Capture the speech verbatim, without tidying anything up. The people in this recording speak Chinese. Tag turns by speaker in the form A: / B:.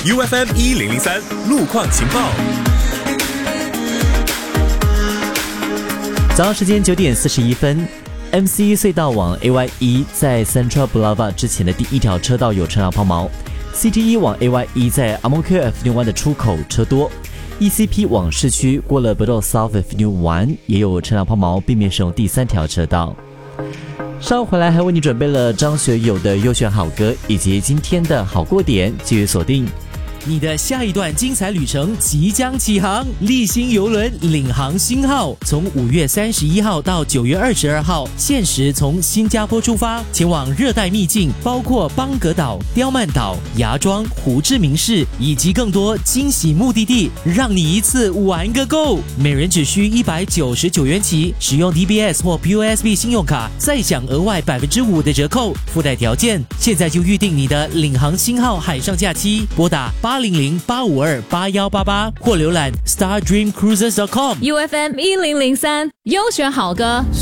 A: U F M 一零零三路况情报。
B: 早上时间九点四十一分 ，M C E 隧道往 A Y 一在 Central Boulevard 之前的第一条车道有车辆抛锚 ，C T 一往 A Y 一在 Ang Mo Kio Avenue 一的出口车多 ，E C P 往市区过了 Bedok South Avenue 一也有车辆抛锚，避免使用第三条车道。稍后回来还为你准备了张学友的优选好歌，以及今天的好过点，继续锁定。
C: 你的下一段精彩旅程即将起航，立新邮轮领航星号从五月三十一号到九月二十二号，限时从新加坡出发，前往热带秘境，包括邦格岛、刁曼岛、芽庄、胡志明市以及更多惊喜目的地，让你一次玩个够。每人只需一百九十九元起，使用 D B S 或 P O S B 信用卡，再享额外百分之五的折扣，附带条件。现在就预定你的领航星号海上假期，拨打八零零八五二八幺八八或浏览 star dream cruises dot com。
D: U F M 一零零三优选好歌。